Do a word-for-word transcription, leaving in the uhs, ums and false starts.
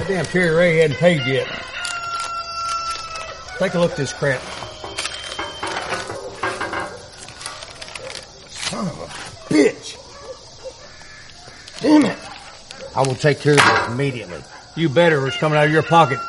Damn Terry Ray hadn't paid yet. Take a look at this crap. Son of a bitch. Damn it. I will take care of it immediately. You better, or it's coming out of your pocket.